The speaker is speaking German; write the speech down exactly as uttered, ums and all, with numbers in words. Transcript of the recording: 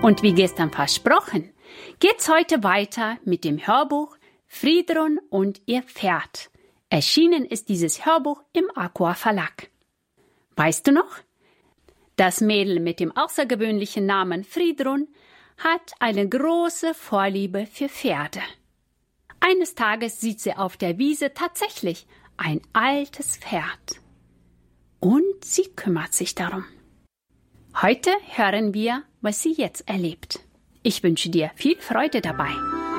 Und wie gestern versprochen, geht's heute weiter mit dem Hörbuch Friedrun und ihr Pferd. Erschienen ist dieses Hörbuch im Aqua Verlag. Weißt du noch? Das Mädel mit dem außergewöhnlichen Namen Friedrun hat eine große Vorliebe für Pferde. Eines Tages sieht sie auf der Wiese tatsächlich ein altes Pferd. Und sie kümmert sich darum. Heute hören wir, was sie jetzt erlebt. Ich wünsche dir viel Freude dabei.